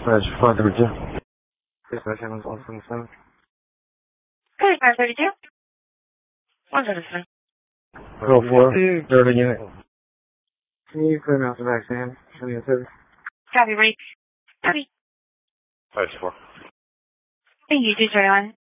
Dispatch 532. Dispatch ambulance 177. Hey, 532. 177. Go for it. Third unit. Can you clear me out the back, Sam? Show me the service. Copy, break. Copy. 524. Thank you, 231.